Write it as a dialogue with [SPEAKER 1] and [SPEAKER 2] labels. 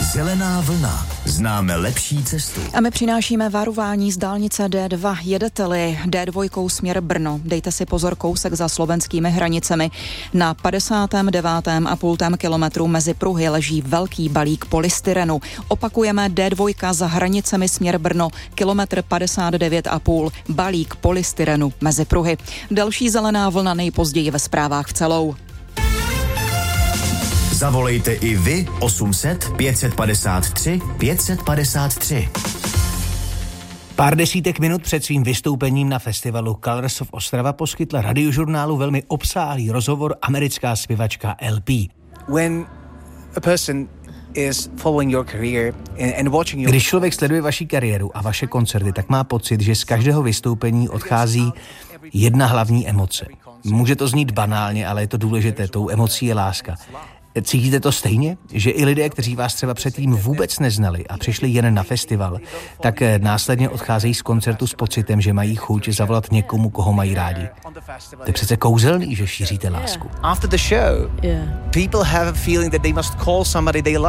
[SPEAKER 1] Zelená vlna. Známe lepší cestu.
[SPEAKER 2] A my přinášíme varování z dálnice D2. Jedete-li D2 směr Brno, dejte si pozor kousek za slovenskými hranicemi. Na 59,5 kilometru mezi pruhy leží velký balík polystyrenu. Opakujeme D2 za hranicemi směr Brno, kilometr 59,5, balík polystyrenu mezi pruhy. Další zelená vlna nejpozději ve zprávách v celou.
[SPEAKER 1] Zavolejte i vy 800 553 553.
[SPEAKER 3] Pár desítek minut před svým vystoupením na festivalu Colors of Ostrava poskytla radiožurnálu velmi obsáhlý rozhovor americká zpěvačka LP. Když člověk sleduje vaši kariéru a vaše koncerty, tak má pocit, že z každého vystoupení odchází jedna hlavní emoce. Může to znít banálně, ale je to důležité, tou emocí je láska. Cítíte to stejně? Že i lidé, kteří vás třeba předtím vůbec neznali a přišli jen na festival, tak následně odcházejí z koncertu s pocitem, že mají chuť zavolat někomu, koho mají rádi. To je přece kouzelný, že šíříte lásku.
[SPEAKER 4] After the show, people have a feeling that they must call somebody they love.